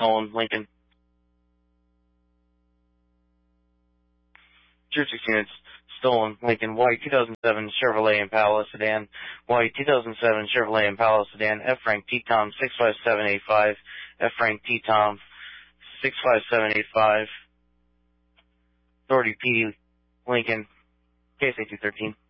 stolen, Lincoln. Tier 6 units, stolen, Lincoln. White 2007 Chevrolet Impala sedan. White 2007 Chevrolet Impala sedan. F-Rank T-Tom 65785. F-Rank T-Tom 65785. Authority PD, Lincoln. KSA 213.